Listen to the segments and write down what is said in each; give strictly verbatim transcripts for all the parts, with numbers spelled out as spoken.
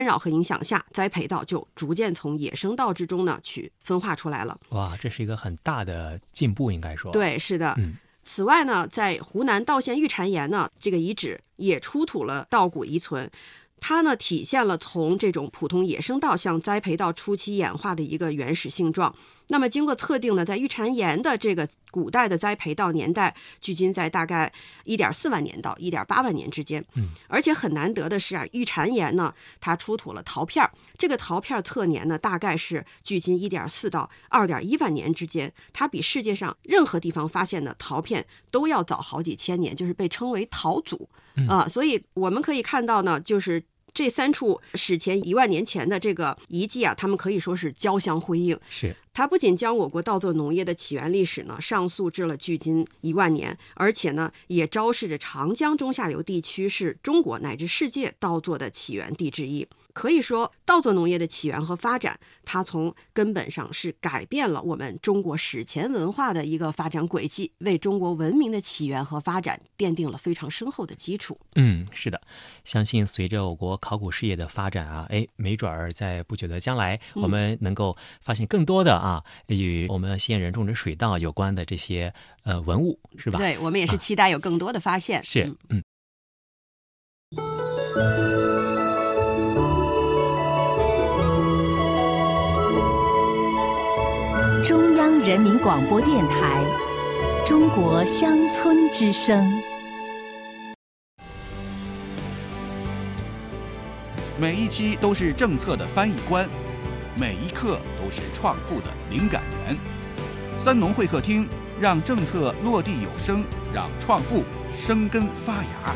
扰和影响下，栽培稻就逐渐从野生稻之中呢去分化出来了。 哇，这是一个很大的进步，应该说。 对，是的。 嗯。 此外呢，在湖南道县玉蟾岩呢，这个遗址也出土了稻谷遗存，它呢体现了从这种普通野生稻向栽培稻初期演化的一个原始性状。那么经过测定呢，在玉蟾岩的这个古代的栽培稻年代，距今在大概一点四万年到一点八万年之间。 嗯， 而且很难得的是啊，玉蟾岩呢，它出土了陶片，这个陶片测年呢，大概是距今一点四到二点一万年之间，它比世界上任何地方发现的陶片都要早好几千年，就是被称为陶祖啊、呃。所以我们可以看到呢，就是这三处史前一万年前的这个遗迹啊，他们可以说是交相辉映。 是， 它不仅将我国稻作农业的起源历史呢上溯至了距今一万年，而且呢也昭示着长江中下游地区是中国乃至世界稻作的起源地之一。可以说，稻作农业的起源和发展，它从根本上是改变了我们中国史前文化的一个发展轨迹，为中国文明的起源和发展奠定了非常深厚的基础。 嗯，是的，相信随着我国考古事业的发展啊，哎，没准儿在不久的将来，我们能够发现更多的啊，与我们西安人种植水稻有关的这些呃文物，是吧？ 对，我们也是期待有更多的发现。 啊、是，嗯。 中央人民广播电台《中国乡村之声》。 每一期都是政策的翻译官，每一刻都是创富的灵感源。三农会客厅，让政策落地有声，让创富生根发芽。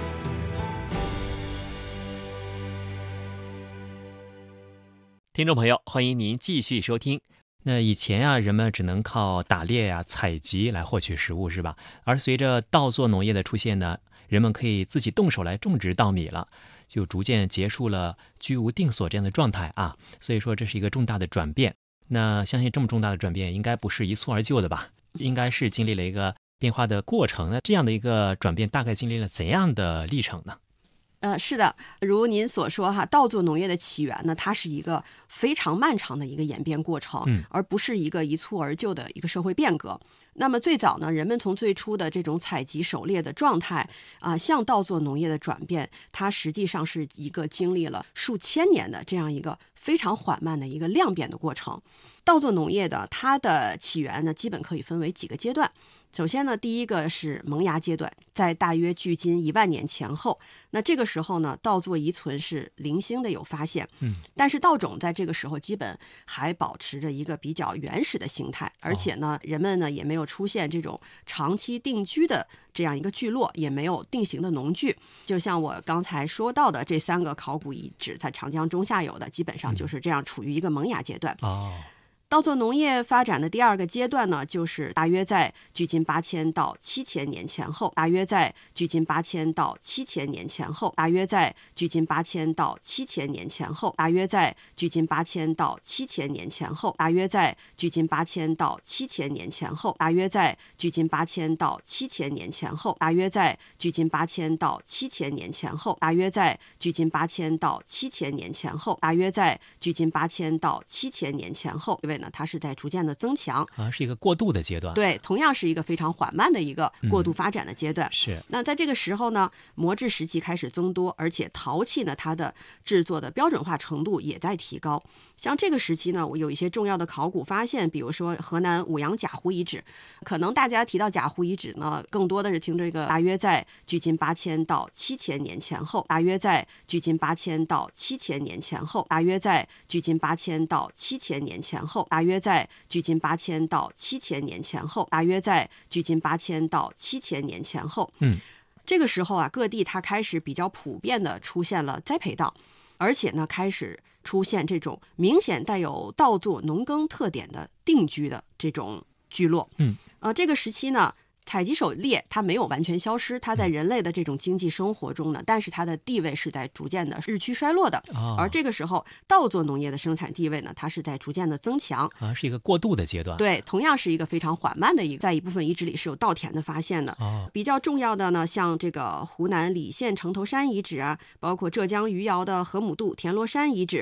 听众朋友，欢迎您继续收听。那以前啊，人们只能靠打猎呀、啊、采集来获取食物，是吧？而随着稻作农业的出现呢，人们可以自己动手来种植稻米了，就逐渐结束了居无定所这样的状态啊。所以说这是一个重大的转变。那相信这么重大的转变应该不是一蹴而就的吧？应该是经历了一个变化的过程。那这样的一个转变大概经历了怎样的历程呢？ 呃，是的，如您所说哈，稻作农业的起源呢，它是一个非常漫长的一个演变过程， 嗯， 而不是一个一蹴而就的一个社会变革。那么最早呢，人们从最初的这种采集狩猎的状态啊，向稻作农业的转变，它实际上是一个经历了数千年的这样一个非常缓慢的一个量变的过程。稻作农业的它的起源呢，基本可以分为几个阶段。首先呢，第一个是萌芽阶段，在大约距今一万年前后。那这个时候呢，稻作遗存是零星的有发现， 嗯， 但是稻种在这个时候基本还保持着一个比较原始的形态，而且呢，人们呢也没有出现这种长期定居的这样一个聚落，也没有定型的农具。就像我刚才说到的这三个考古遗址，在长江中下游的，基本上就是这样处于一个萌芽阶段。 哦。 稻作农业发展的第二个阶段呢，就是大约在距今八千到七千年前后，大约在距今八千到七千年前后，大约在距今八千到七千年前后，大约在距今八千到七千年前后，大约在距今八千到七千年前后，大约在距今八千到七千年前后，大约在距今八千到七千年前后，大约在距今八千到七千年前后，大约在距今八千到七千年前后。因为呢，它是在逐渐的增强啊，是一个过渡的阶段。 对，同样是一个非常缓慢的一个过渡发展的阶段。 嗯、是。 那在这个时候呢，磨制时期开始增多，而且陶器呢，它的制作的标准化程度也在提高。像这个时期呢，我有一些重要的考古发现，比如说河南舞阳贾湖遗址。可能大家提到贾湖遗址呢，更多的是听这个大约在距今八千到七千年前后，大约在距今八千到七千年前后，大约在距今八千到七千年前后，大约在距今八千到七千年前后，大约在距今八千到七千年前后。 嗯， 这个时候啊，各地它开始比较普遍的出现了栽培稻，而且呢，开始出现这种明显带有稻作农耕特点的定居的这种聚落。 嗯， 呃，这个时期呢，采集狩猎它没有完全消失，它在人类的这种经济生活中呢，但是它的地位是在逐渐的日趋衰落的。 哦、 而这个时候，稻作农业的生产地位呢，它是在逐渐的增强啊，是一个过渡的阶段。 对，同样是一个非常缓慢的一个，在一部分遗址里是有稻田的发现的。 哦、 比较重要的呢，像这个湖南澧县城头山遗址啊，包括浙江余姚的河姆渡田螺山遗址，